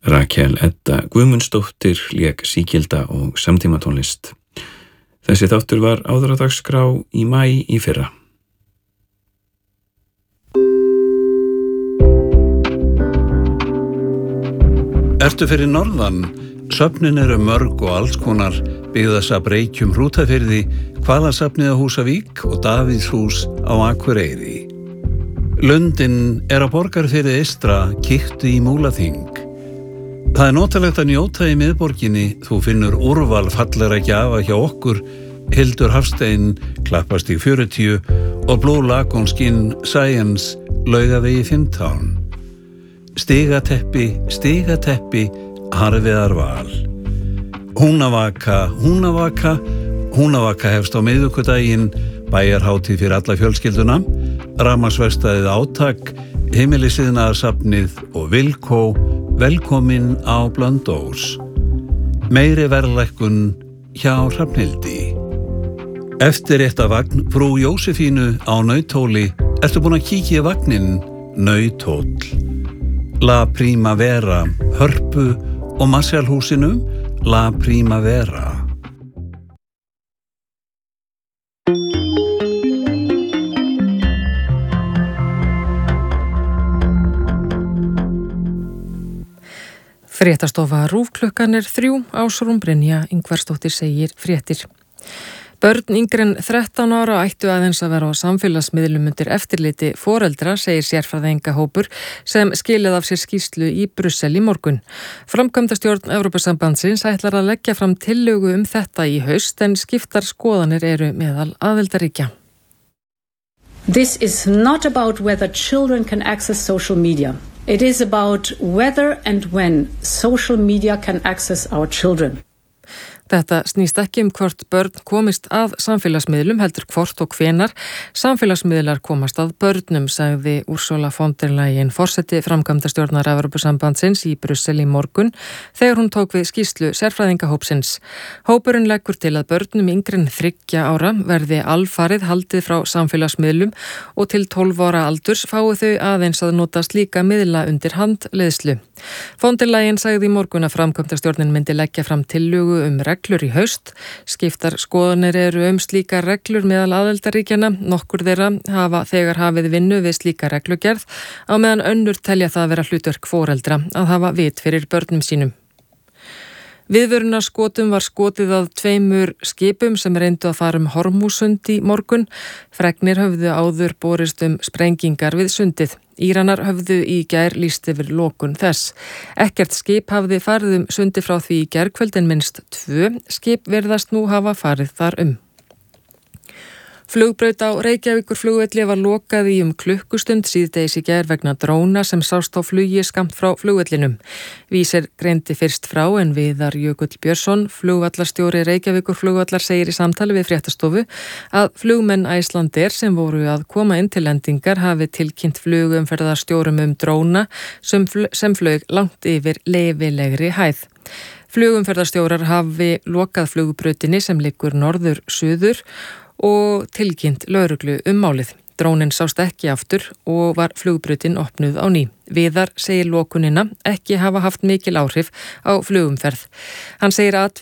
Rakel Edda Guðmundsdóttir lék sígilda og samtímatónlist. Þessi þáttur var áður á dagskrá í maí í fyrra. Ertu fyrir norðan? Söfnin eru mörg og alls konar, byggðasafn Reykjum Hrútafirði, Hvaðasafnið á Húsavík og Davíðshús á Akureyri. Lundinn er á Borgarfirði eystra, kíktu í Múlaþing. Það er notalegt að njóta í miðborginni, þú finnur úrval fallegra gjafa hjá okkur, Hildur Hafstein, Klappastíg 40 og Blue Lagoon Skin Science, Laugavegi 15. Stigateppi, Harfiðar Val. Húnavaka hefst á miðvikudaginn, bæjarhátíð fyrir alla fjölskylduna, rafmagnsverkstæðið Átak, Heimilisiðnaðarsafnið og Vilkó, velkomin á Blönduós. Meiri verðlækkun hjá Hrafnhildi. Eftirréttavagn frú Jósefínu á Nauthóli. Ertu búin að kíkja í vagninn? Nauthóll. La Primavera, Hörpu og Marshallhúsinu, La Primavera. Fréttastofa RÚV klukkan 3, Ásrún Brynja Ingvarsdóttir segir fréttir. Börn yngri en 13 ára ættu aðeins að vera á samfélagsmiðlum undir eftirliti foreldra, segir sérfræðingahópur sem skilið af sér skýrslu í Brussel í morgun. Framkvæmdastjórn Evrópusambandsins ætlar að leggja fram tillögu þetta í haust en skiptar skoðanir eru meðal aðildarríkja. This is not about whether children can access social media. It is about whether and when social media can access our children. Þetta snýst ekki hvort börn komist að samfélagsmiðlum, heldur hvort og hvenar samfélagsmiðlar komast að börnum, sagði Ursula von der Leyen, forseti framkvæmdastjórnar Evrópusambandsins í Brussel í morgun, þegar hún tók við skýrslu sérfræðingahópsins. Hópurinn leggur til að börnum yngri en 3 ára verði alfarið haldið frá samfélagsmiðlum og til 12 ára aldurs fái þau aðeins að nota slíka miðla undir handleiðslu. Von der Leyen sagði í morgun að framkvæmdastjórnin myndi leggja fram tillögu reglur í haust. Skiptar skoðanir eru slíkar reglur meðal aðildarríkjanna. Nokkur þeirra hafa þegar hafið vinnu við slíka reglugerð á meðan önnur telja það vera hlutverk foreldra að hafa vit fyrir börnum sínum. Viðvörunarskotum var skotið að 2 skipum sem reyndu að fara Hormúsund í morgun. Fregnir höfðu áður borist sprengingar við sundið. Íranar höfðu í gær lýst yfir lokun þess. Ekkert skip hafði farið sundið frá því í gærkvöld en minnst 2 skip virðast nú hafa farið þar Flugbraut á Reykjavíkurflugvelli var lokað í klukkustund síðdegis í gær vegna dróna sem sást á flugi skammt frá flugvellinum. Vísir greindi fyrst frá en Viðar Jökull Björnsson, flugvallarstjóri Reykjavíkurflugvallar, segir í samtali við fréttastofu að flugmenn Icelandair sem voru að koma inn til lendingar hafi tilkynnt flugumferðarstjórum dróna sem flaug langt yfir leyfilegri hæð. Flugumferðarstjórar hafi lokað flugbrautinni sem liggur norður-suður og tilkynnt lögreglu málið. Drónin sást ekki aftur og var flugbrautin opnuð á ný. Viðar segir lokunina ekki hafa haft mikil áhrif á flugumferð. Hann segir að